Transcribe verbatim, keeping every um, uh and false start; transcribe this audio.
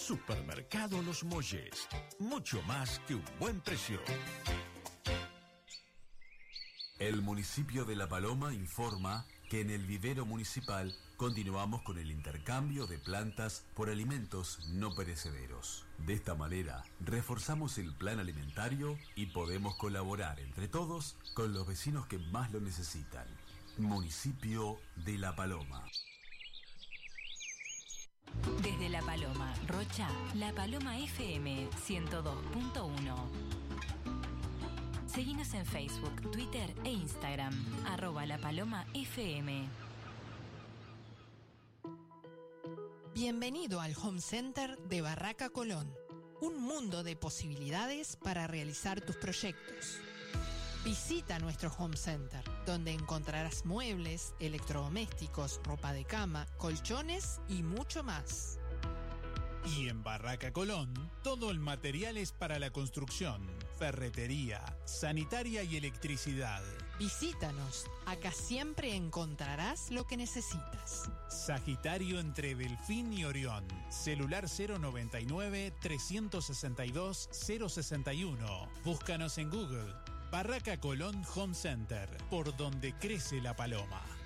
Supermercado Los Molles. Mucho más que un buen precio. El municipio de La Paloma informa que en el vivero municipal continuamos con el intercambio de plantas por alimentos no perecederos. De esta manera, reforzamos el plan alimentario y podemos colaborar entre todos con los vecinos que más lo necesitan. Municipio de La Paloma. Desde La Paloma, Rocha, La Paloma F M ciento dos punto uno. Seguinos en Facebook, Twitter e Instagram, arroba La Paloma F M. Bienvenido al Home Center de Barraca Colón, un mundo de posibilidades para realizar tus proyectos. Visita nuestro Home Center, donde encontrarás muebles, electrodomésticos, ropa de cama, colchones y mucho más. Y en Barraca Colón, todo el material es para la construcción, ferretería, sanitaria y electricidad. Visítanos, acá siempre encontrarás lo que necesitas. Sagitario entre Delfín y Orión. Celular cero noventa y nueve, trescientos sesenta y dos, cero sesenta y uno. Búscanos en Google. Barraca Colón Home Center, por donde crece la paloma.